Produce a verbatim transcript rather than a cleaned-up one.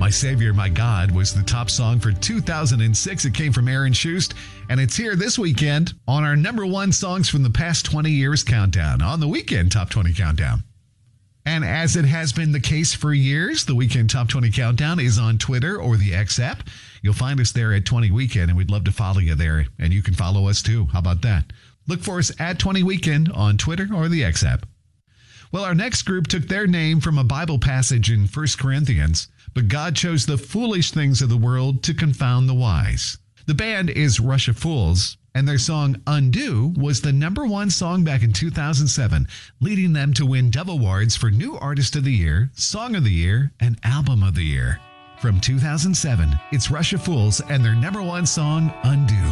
My Savior, My God was the top song for two thousand six. It came from Aaron Shust, and it's here this weekend on our number one songs from the past twenty years countdown, on the Weekend Top twenty Countdown. And as it has been the case for years, the Weekend Top twenty Countdown is on Twitter or the X app. You'll find us there at twenty Weekend, and we'd love to follow you there, and you can follow us too. How about that? Look for us at twenty Weekend on Twitter or the X app. Well, our next group took their name from a Bible passage in First Corinthians, but God chose the foolish things of the world to confound the wise. The band is Russia Fools, and their song Undo was the number one song back in two thousand seven, leading them to win Dove Awards for New Artist of the Year, Song of the Year, and Album of the Year. From two thousand seven, it's Russia Fools and their number one song, Undo.